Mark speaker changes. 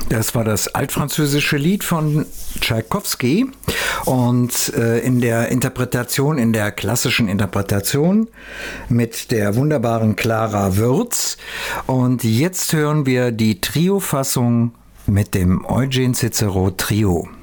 Speaker 1: Das war das altfranzösische Lied von Tschaikowski und in der Interpretation, in der klassischen Interpretation mit der wunderbaren Clara Würz. Und jetzt hören wir die Trio-Fassung mit dem Eugen Cicero Trio.